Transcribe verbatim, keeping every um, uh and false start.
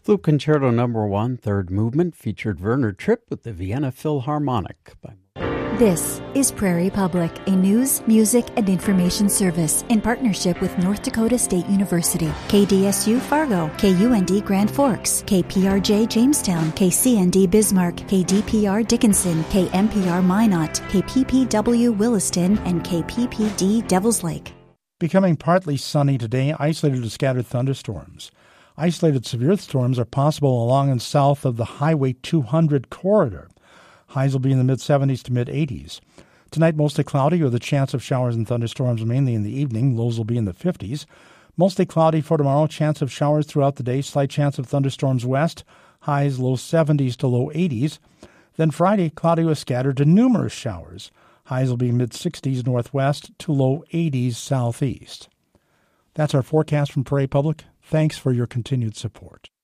Flute Concerto Number One, Third Movement, featured Werner Tripp with the Vienna Philharmonic. By This is Prairie Public, a news, music, and information service in partnership with North Dakota State University, K D S U Fargo, K U N D Grand Forks, K P R J Jamestown, K C N D Bismarck, K D P R Dickinson, K M P R Minot, K P P W Williston, and K P P D Devils Lake. Becoming partly sunny today, isolated to scattered thunderstorms. Isolated severe storms are possible along and south of the Highway two hundred corridor. Highs will be in the mid-seventies to mid-eighties. Tonight, mostly cloudy with a chance of showers and thunderstorms mainly in the evening. Lows will be in the fifties. Mostly cloudy for tomorrow. Chance of showers throughout the day. Slight chance of thunderstorms west. Highs low seventies to low eighties. Then Friday, cloudy with scattered to numerous showers. Highs will be mid-sixties northwest to low eighties southeast. That's our forecast from Prairie Public. Thanks for your continued support.